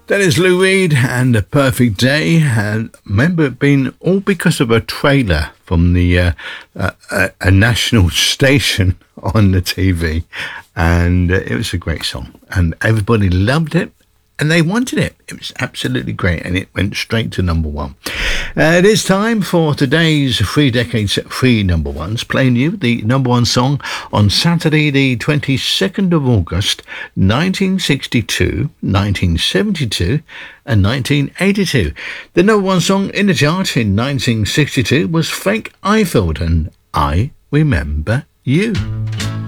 That is Lou Reed and A Perfect Day. And remember it being all because of a trailer from the a national station on the TV. And it was a great song. And everybody loved it. And they wanted it. It was absolutely great. And it went straight to number one. It is time for today's 3 Decades 3 number ones. Playing you the number one song on Saturday, the 22nd of August, 1962, 1972, and 1982. The number one song in the chart in 1962 was Frank Ifield and I Remember You.